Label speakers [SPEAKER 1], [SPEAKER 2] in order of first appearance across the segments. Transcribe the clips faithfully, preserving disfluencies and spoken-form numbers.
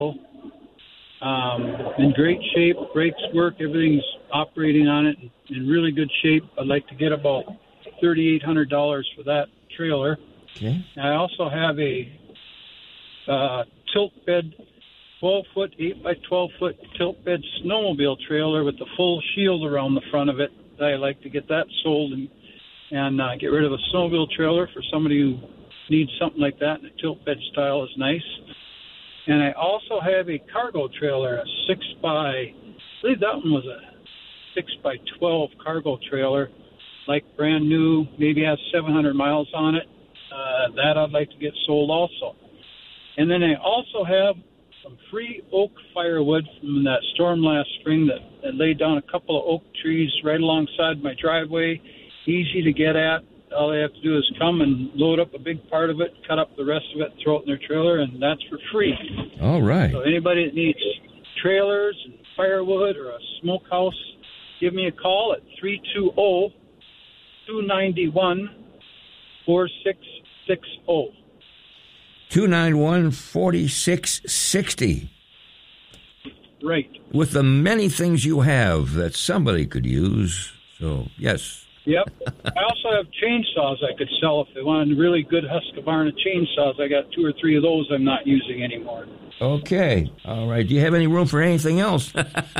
[SPEAKER 1] Um, in great shape, brakes work, everything's operating on it in really good shape. I'd like to get about thirty-eight hundred dollars for that trailer.
[SPEAKER 2] Okay.
[SPEAKER 1] I also have a uh, tilt bed, twelve foot, eight by twelve foot tilt bed snowmobile trailer with the full shield around the front of it. I'd like to get that sold and, and uh, get rid of a snowmobile trailer for somebody who needs something like that. And a tilt bed style is nice. And I also have a cargo trailer, a six by, I believe that one was a six by twelve cargo trailer, like brand new, maybe has seven hundred miles on it. Uh, that I'd like to get sold also. And then I also have some free oak firewood from that storm last spring that, that laid down a couple of oak trees right alongside my driveway, easy to get at. All they have to do is come and load up a big part of it, cut up the rest of it, throw it in their trailer, and that's for free.
[SPEAKER 2] All right.
[SPEAKER 1] So anybody that needs trailers and firewood or a smokehouse, give me a call at three two zero, two nine one, four six six zero.
[SPEAKER 2] two nine one, four six six zero.
[SPEAKER 1] Right.
[SPEAKER 2] With the many things you have that somebody could use. So, yes.
[SPEAKER 1] Yep. I also have chainsaws I could sell if they wanted really good Husqvarna chainsaws. I got two or three of those I'm not using anymore.
[SPEAKER 2] Okay. All right. Do you have any room for anything else?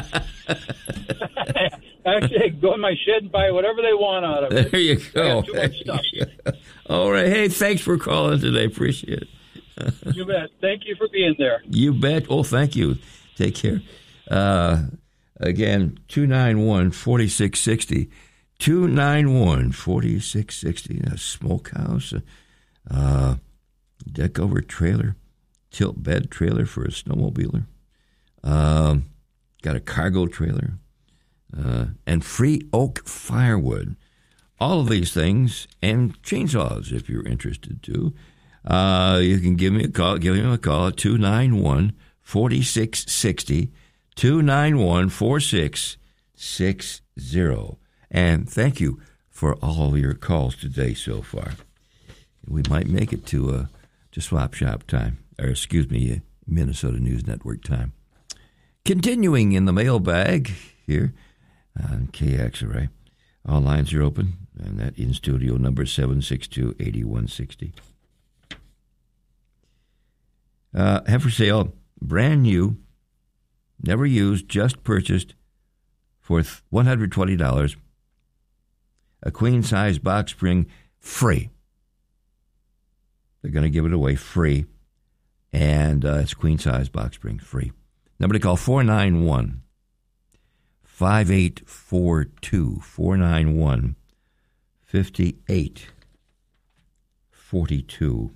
[SPEAKER 1] Actually, go in my shed and buy whatever they want out of it.
[SPEAKER 2] There you go.
[SPEAKER 1] I got too much stuff.
[SPEAKER 2] All right. Hey, thanks for calling today. Appreciate it.
[SPEAKER 1] You bet. Thank you for being there.
[SPEAKER 2] You bet. Oh, thank you. Take care. Uh, again, two nine one, four six six zero. two nine one, four six six zero. A smokehouse, a uh, deck over trailer, tilt bed trailer for a snowmobiler. Um, got a cargo trailer, uh, and free oak firewood. All of these things, and chainsaws if you're interested too. Uh, you can give me a call. Give me a call at two nine one, four six six zero. two nine one, four six six zero. And thank you for all of your calls today so far. We might make it to uh, to Swap Shop time, or excuse me, Minnesota News Network time. Continuing in the mailbag here on K X R I. All lines are open, and that in-studio number seven six two, eight one six zero. Uh, have for sale, brand new, never used, just purchased for one hundred twenty dollars. A queen-size box spring, free. They're going to give it away free. And uh, it's queen-size box spring, free. Number to call, four nine one, five eight four two. four nine one, five eight four two.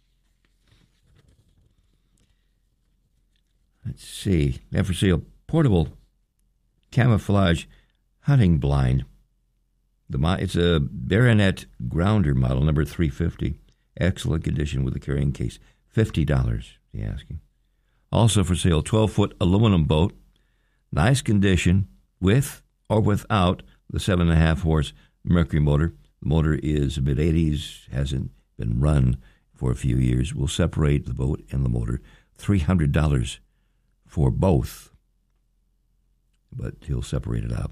[SPEAKER 2] Let's see. Have for sale, portable camouflage hunting blind. The It's a Baronet Grounder model, number three fifty. Excellent condition with a carrying case. fifty dollars, the asking. Also for sale, twelve-foot aluminum boat. Nice condition with or without the seven point five horse Mercury motor. The motor is mid eighties, hasn't been run for a few years. We'll separate the boat and the motor. three hundred dollars for both. But he'll separate it out.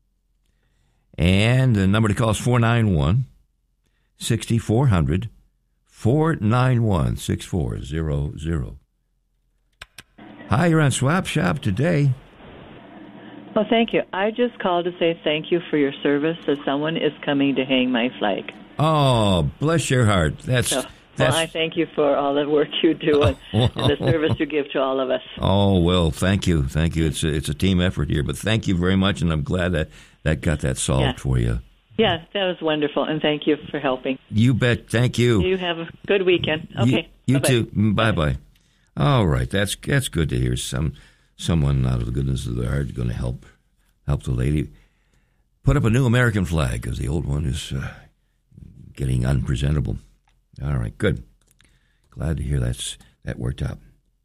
[SPEAKER 2] And the number to call is four nine one, six four zero zero, four nine one, six four zero zero. Hi, you're on Swap Shop today.
[SPEAKER 3] Well, thank you. I just called to say thank you for your service, as someone is coming to hang my flag.
[SPEAKER 2] Oh, bless your heart. That's...
[SPEAKER 3] So,
[SPEAKER 2] That's,
[SPEAKER 3] well, I thank you for all the work you do and,
[SPEAKER 2] oh,
[SPEAKER 3] and the service you give to all of us.
[SPEAKER 2] Oh, well, thank you. Thank you. It's a, it's a team effort here, but thank you very much, and I'm glad that, that got that solved
[SPEAKER 3] yeah.
[SPEAKER 2] for you.
[SPEAKER 3] Yeah, that was wonderful, and thank you for helping.
[SPEAKER 2] You bet. Thank you.
[SPEAKER 3] You have a good weekend. Okay.
[SPEAKER 2] You, you
[SPEAKER 3] bye-bye.
[SPEAKER 2] too. Bye-bye. Bye. All right. That's that's good to hear. Some Someone out of the goodness of their heart going to help help the lady put up a new American flag, because the old one is uh, getting unpresentable. All right. Good. Glad to hear that's that worked out.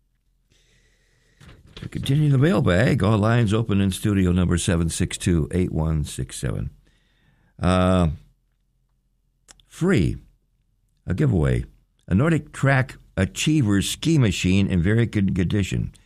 [SPEAKER 2] To continue the mailbag, all lines open in studio number seven six two, eight one six seven. Uh, free, a giveaway, a Nordic Track Achiever ski machine in very good condition.